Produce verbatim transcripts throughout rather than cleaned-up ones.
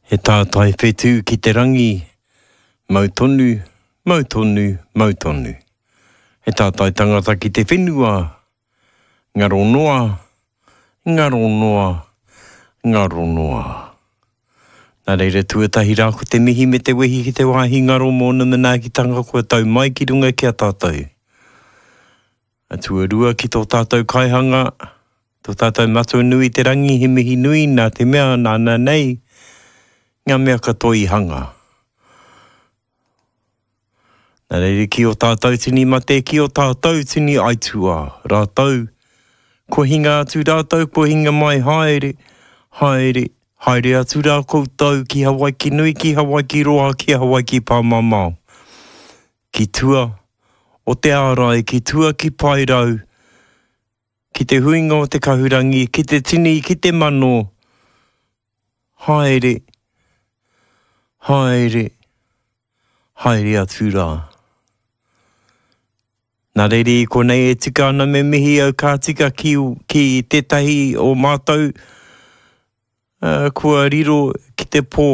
He tātai whetū ki te rangi, mau tonu, mau tonu, mau tonu. He tātai tangata ki te whenua, ngaro noa, ngaro noa, ngaro noa. Nā reira tuatahi rā ko te mihi me te wehi ki te wāhi ngaro mōna mana ki tanga kua tau mai ki runga ki a tātou. A tuarua ki tō tātou kaihanga, tō tātou matua nui te rangi he mihi nui nā te mea nāna nei, ngā mea katoa i hanga. Nā reire ki o tātou tini mate, ki o tātou tini aitua, rātou. Ko hinga atu rātou, ko hinga mai haere, haere, haere atu rā koutou ki Hawaii ki nui, ki Hawaii ki roa, ki Hawaii ki pāmamau. Ki tua, o te ārai, ki tua ki pairau, ki te huinga o te kahurangi, ki te tini, ki te mano. Haere, haere, haere atu rā. Nā reire i konei e tika ana me mihi au kā tika ki, ki tētahi o mātou, uh, kua riro ki te pō.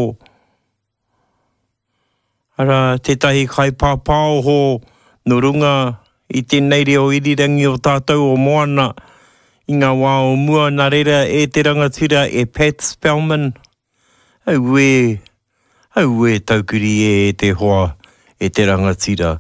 Ara, tētahi kai pāpāo ho no runga i tēnei reo irirangi o tātou o moana i ngā wā o mua. Nā reira e te rangatira e Pat Spellman. Au e, au e taukuri e te hoa e te rangatira.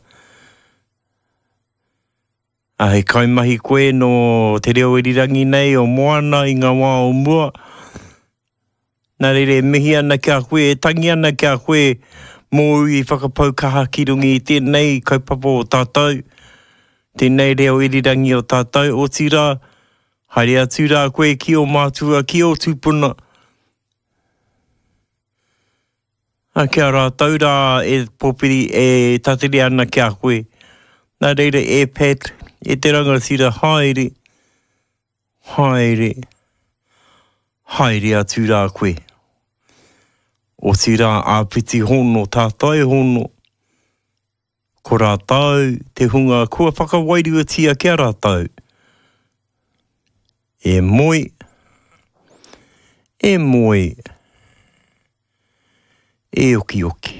A he kaimahi koe no te reo irirangi nei o moana i ngā wā o mua. Nā reire mihi ana kia koe, e tangi ana kia koe mō i whakapau kaha ki rungi i tēnei kaupapa o tātou. Tēnei reo irirangi o tātou o tira. Haere atu rā koe ki o mātua, ki o tūpuna. A kia rātou rā e popiri e tatiri ana kia koe. Nā reire e Pat, e te rangatira haere, haere, haere atu rā koe. O tira āpiti hono, tātai hono. Ko rātou, te hunga kua whakawairua tia kia rātou. E moi, e moi, e oki oki.